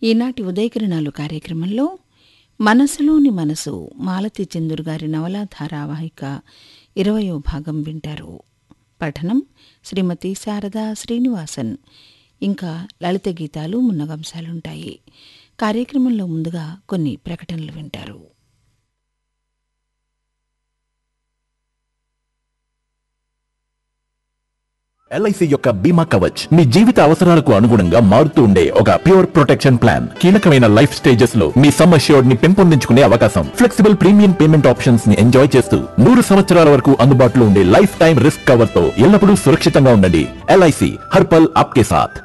ఈనాటి ఉదయకిరణాలు కార్యక్రమంలో మనసులోని మనసు మాలతి చందూర్ గారి నవలా ధారావాహిక 20వ భాగం వింటారు. పఠనం శ్రీమతి శారదా శ్రీనివాసన్. ఇంకా లలిత గీతాలు మున్నగంశాలుంటాయి. కార్యక్రమంలో ముందుగా కొన్ని ప్రకటనలు వింటారు. ఎల్ఐసి యొక్క బీమా కవచ్ మీ జీవిత అవసరాలకు అనుగుణంగా మారుతూ ఉండే ఒక ప్యూర్ ప్రొటెక్షన్ ప్లాన్. కీలకమైన లైఫ్ స్టేజెస్ లో మీ సమ్ అష్యూర్డ్ ని పెంపొందించుకునే అవకాశం, ఫ్లెక్సిబుల్ ప్రీమియం పేమెంట్ ఆప్షన్స్ ని ఎంజాయ్ చేస్తూ 100 సంవత్సరాల వరకు అందుబాటులో ఉండే లైఫ్ టైం రిస్క్ కవర్ తో ఎల్లప్పుడూ సురక్షితంగా ఉండండి. ఎల్ఐసి హర్ పల్ ఆప్కే సాథ్.